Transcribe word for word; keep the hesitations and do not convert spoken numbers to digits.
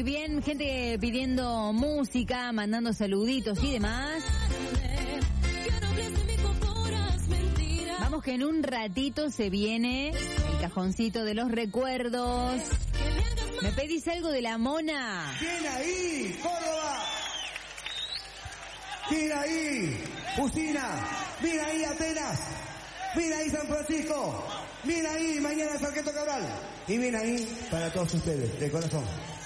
muy bien. Gente pidiendo música, mandando saluditos y demás. Vamos que en un ratito se viene el cajoncito de los recuerdos. ¿Me pedís algo de la Mona? ¿Quién ahí? Córdoba. ¿Quién ahí? Usina. Mira ahí Atenas. Mira ahí San Francisco. Mira ahí mañana Sargento Cabral. Y mira ahí para todos ustedes, de corazón.